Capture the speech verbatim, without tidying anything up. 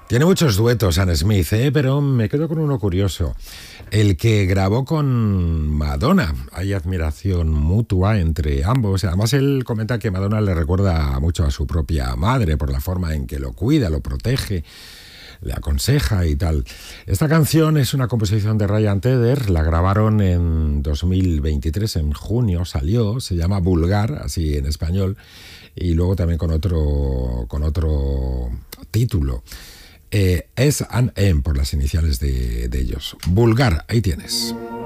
Tiene muchos duetos Sam Smith, ¿eh? Pero me quedo con uno curioso. El que grabó con Madonna. Hay admiración mutua entre ambos. Además, él comenta que Madonna le recuerda mucho a su propia madre por la forma en que lo cuida, lo protege, le aconseja y tal. Esta canción es una composición de Ryan Tedder, la grabaron en dos mil veintitrés, en junio salió, se llama Vulgar, así en español, y luego también con otro, con otro título. Eh, S and M por las iniciales de, de ellos. Vulgar, ahí tienes.